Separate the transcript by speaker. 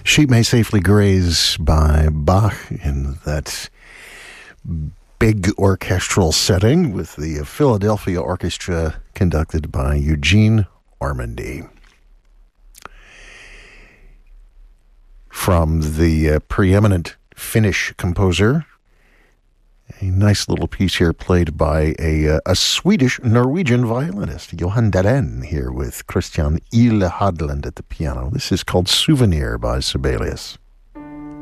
Speaker 1: Sheep May Safely Graze by Bach in that big orchestral setting with the Philadelphia Orchestra conducted by Eugene Ormandy. From the preeminent Finnish composer, a nice little piece here played by a Swedish-Norwegian violinist, Johan Dahren, here with Christian Ile Hadland at the piano. This is called Souvenir by Sibelius.